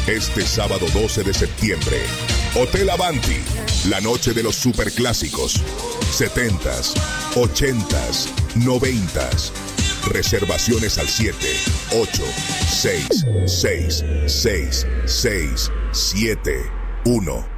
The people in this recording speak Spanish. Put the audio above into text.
Este sábado 12 de septiembre, Hotel Avanti, la noche de los superclásicos, 70s, 80s, 90s. Reservaciones al 786666671.